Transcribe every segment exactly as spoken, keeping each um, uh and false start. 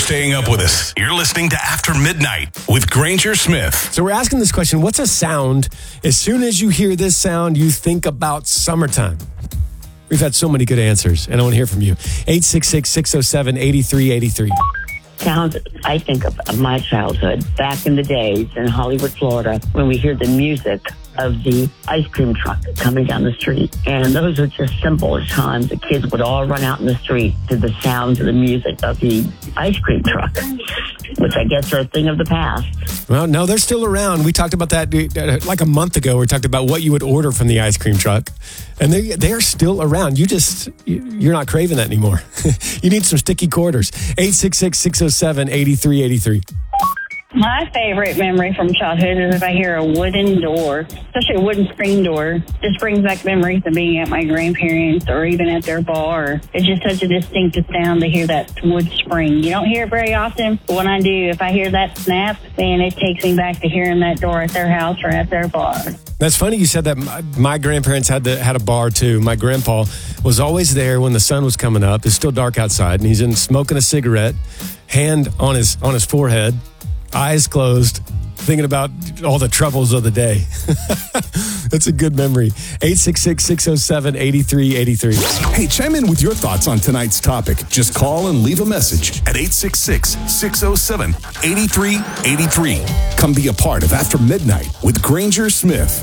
staying up with us. You're listening to After Midnight with Granger Smith. So we're asking this question, what's a sound? As soon as you hear this sound, you think about summertime. We've had so many good answers, and I want to hear from you. eight six six, six oh seven, eight three eight three. Sounds, I think of, of my childhood, back in the days in Hollywood, Florida, when we hear the music of the ice cream truck coming down the street. And those are just simple times. The kids would all run out in the street to the sounds of the music of the ice cream truck, which I guess are a thing of the past. Well, no, they're still around. We talked about that uh, like a month ago. We talked about what you would order from the ice cream truck. And they they are still around. You just, you're not craving that anymore. You need some sticky quarters. eight six six, six oh seven, eight three eight three. My favorite memory from childhood is if I hear a wooden door, especially a wooden screen door. Just brings back memories of being at my grandparents' or even at their bar. It's just such a distinctive sound to hear that wood spring. You don't hear it very often, but when I do, if I hear that snap, then it takes me back to hearing that door at their house or at their bar. That's funny you said that. My, my grandparents had the, had a bar too. My grandpa was always there when the sun was coming up. It's still dark outside, and he's in smoking a cigarette, hand on his on his forehead, eyes closed, thinking about all the troubles of the day. That's a good memory. eight six six, six oh seven, eight three eight three. Hey, chime in with your thoughts on tonight's topic. Just call and leave a message at eight six six, six oh seven, eight three eight three. Come be a part of After Midnight with Granger Smith.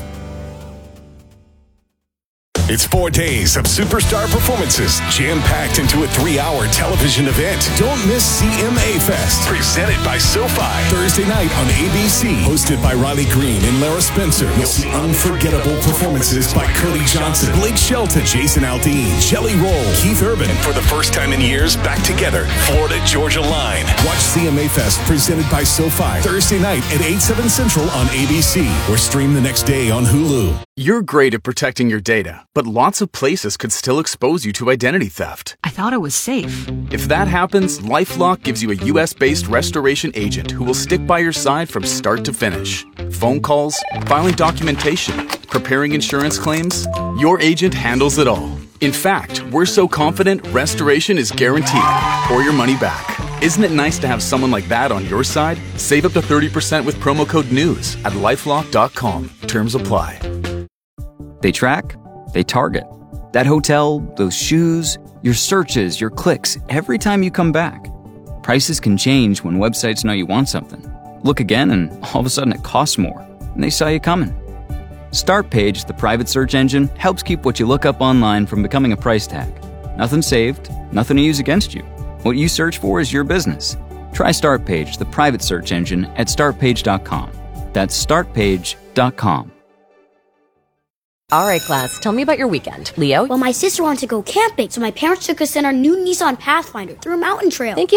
It's four days of superstar performances jam-packed into a three-hour television event. Don't miss C M A Fest, presented by SoFi. Thursday night on A B C, hosted by Riley Green and Lara Spencer. You'll see unforgettable performances by Cody Johnson, Blake Shelton, Jason Aldean, Jelly Roll, Keith Urban, and for the first time in years, back together, Florida-Georgia Line. Watch C M A Fest, presented by SoFi, Thursday night at eight, seven Central on A B C, or stream the next day on Hulu. You're great at protecting your data, but lots of places could still expose you to identity theft. I thought it was safe. If that happens, LifeLock gives you a U S-based restoration agent who will stick by your side from start to finish. Phone calls, filing documentation, preparing insurance claims, your agent handles it all. In fact, we're so confident restoration is guaranteed or your money back. Isn't it nice to have someone like that on your side? Save up to thirty percent with promo code NEWS at lifelock dot com. Terms apply. They track, they target. That hotel, those shoes, your searches, your clicks, every time you come back. Prices can change when websites know you want something. Look again and all of a sudden it costs more, and they saw you coming. Startpage, the private search engine, helps keep what you look up online from becoming a price tag. Nothing saved, nothing to use against you. What you search for is your business. Try Startpage, the private search engine, at start page dot com. That's start page dot com. All right, class, tell me about your weekend. Leo? Well, my sister wanted to go camping, so my parents took us in our new Nissan Pathfinder through a mountain trail. Thank you.